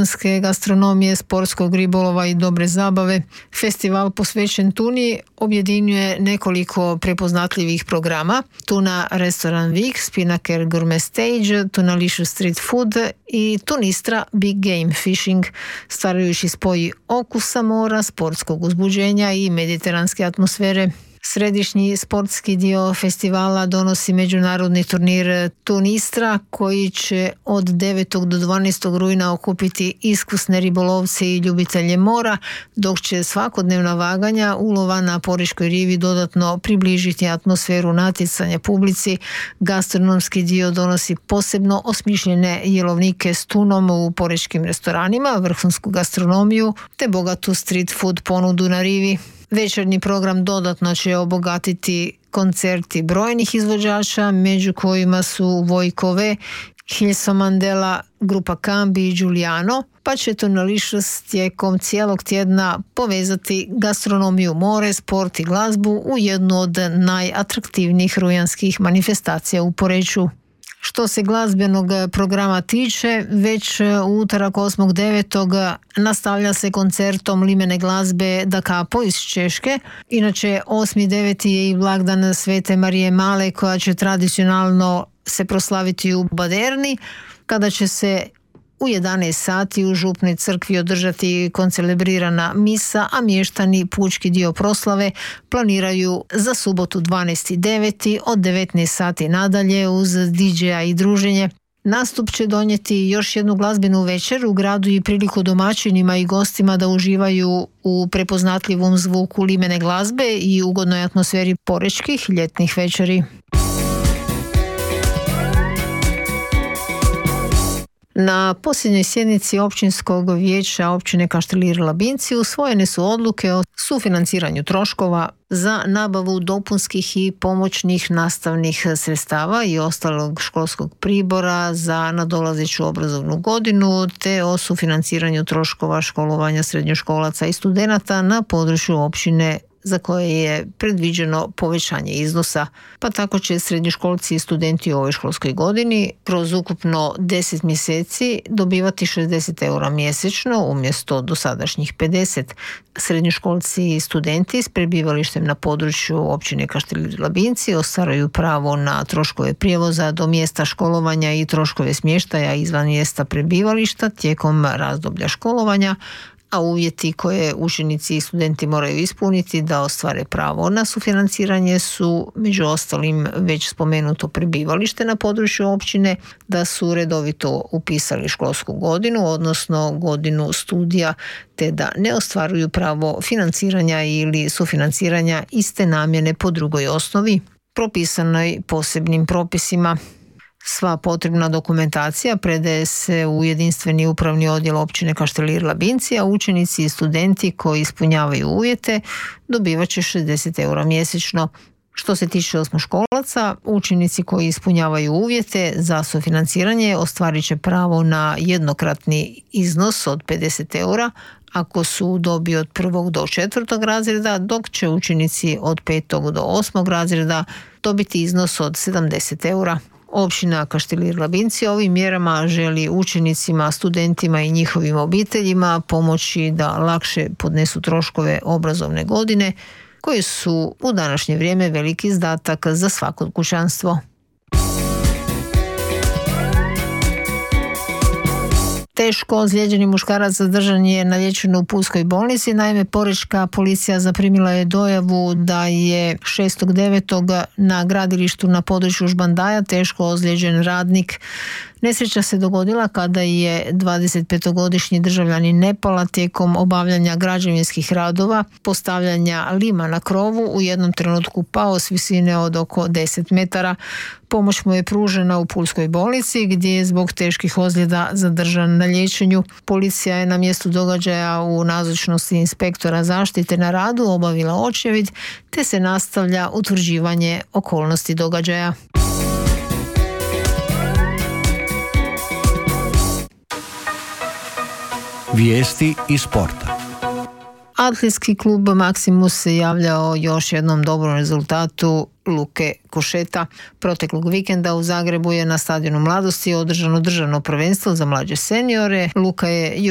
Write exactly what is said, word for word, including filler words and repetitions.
vrhunske gastronomije, sportskog ribolova i dobre zabave. Festival posvećen tuni objedinjuje nekoliko prepoznatljivih programa. Tuna Restaurant Week, Spinnaker Gourmet Stage, Tunalicious Street Food i Tunistra Big Game Fishing, stvarajući spoj okusa mora, sportskog uzbuđenja i mediteranske atmosfere. Središnji sportski dio festivala donosi međunarodni turnir Tunistra koji će od devetog do dvanaestog rujna okupiti iskusne ribolovce i ljubitelje mora, dok će svakodnevna vaganja ulova na Porečkoj rivi dodatno približiti atmosferu natjecanja publici. Gastronomski dio donosi posebno osmišljene jelovnike s tunom u porečkim restoranima, vrhunsku gastronomiju te bogatu street food ponudu na rivi. Večernji program dodatno će obogatiti koncerti brojnih izvođača, među kojima su Vojkove, Hilson Mandela, grupa Kambi i Giuliano, pa će Tunalicious tijekom cijelog tjedna povezati gastronomiju, more, sport i glazbu u jednu od najatraktivnijih rujanskih manifestacija u Poreču. Što se glazbenog programa tiče, već u utorak osmog devetog nastavlja se koncertom limene glazbe Da Capo iz Češke. Inače, osmi deveti je i blagdan Svete Marije Male koja će tradicionalno se proslaviti u Baderni, kada će se u jedanaest sati u Župnoj crkvi održati koncelebrirana misa, a mještani pučki dio proslave planiraju za subotu dvanaesti deveti od devetnaest sati nadalje uz di džeja i druženje. Nastup će donijeti još jednu glazbenu večer u gradu i priliku domaćinima i gostima da uživaju u prepoznatljivom zvuku limene glazbe i ugodnoj atmosferi porečkih ljetnih večeri. Na posljednjoj sjednici općinskog vijeća općine Kaštelir Labinci usvojene su odluke o sufinanciranju troškova za nabavu dopunskih i pomoćnih nastavnih sredstava i ostalog školskog pribora za nadolazeću obrazovnu godinu, te o sufinanciranju troškova školovanja srednjoškolaca i studenata na području općine za koje je predviđeno povećanje iznosa, pa tako će srednjoškolci i studenti u ovoj školskoj godini kroz ukupno deset mjeseci dobivati šezdeset eura mjesečno umjesto dosadašnjih pedeset. Srednjoškolci i studenti s prebivalištem na području općine Kaštelir Labinci ostvaruju pravo na troškove prijevoza do mjesta školovanja i troškove smještaja izvan mjesta prebivališta tijekom razdoblja školovanja, a uvjeti koje učenici i studenti moraju ispuniti da ostvare pravo na sufinanciranje su među ostalim već spomenuto prebivalište na području općine, da su redovito upisali školsku godinu, odnosno godinu studija, te da ne ostvaruju pravo financiranja ili sufinanciranja iste namjene po drugoj osnovi, propisanoj posebnim propisima. Sva potrebna dokumentacija predaje se u jedinstveni upravni odjel općine Kaštelir Labinci, a učenici i studenti koji ispunjavaju uvjete dobivat će šezdeset eura mjesečno. Što se tiče osmoškolaca, učenici koji ispunjavaju uvjete za sufinanciranje ostvarit će pravo na jednokratni iznos od pedeset eura ako su u dobi od prvog do četvrtog razreda, dok će učenici od petog do osmog razreda dobiti iznos od sedamdeset eura. Općina Kaštelir Labinci ovim mjerama želi učenicima, studentima i njihovim obiteljima pomoći da lakše podnesu troškove obrazovne godine, koji su u današnje vrijeme veliki izdatak za svako kućanstvo. Teško ozlijeđeni muškarac zadržan je na liječenju u Pulskoj bolnici. Naime, porečka policija zaprimila je dojavu da je šestog devetog na gradilištu na području Žbandaja teško ozlijeđen radnik. Nesreća se dogodila kada je dvadesetpetogodišnji državljanin Nepala tijekom obavljanja građevinskih radova, postavljanja lima na krovu, u jednom trenutku pao s visine od oko deset metara. Pomoć mu je pružena u Pulskoj bolnici gdje je zbog teških ozljeda zadržan na liječenju. Policija je na mjestu događaja u nazočnosti inspektora zaštite na radu obavila očevid, te se nastavlja utvrđivanje okolnosti događaja. Vijesti iz sporta. Atletski klub Maksimus se javljao još jednom dobrom rezultatu Luke Košeta. Proteklog vikenda u Zagrebu je na stadionu Mladosti održano državno prvenstvo za mlađe seniore. Luka je